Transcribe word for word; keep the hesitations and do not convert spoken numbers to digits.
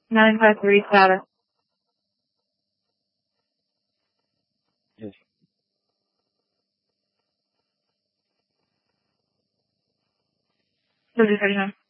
Nine five three status. Yes. Thirty thirty nine.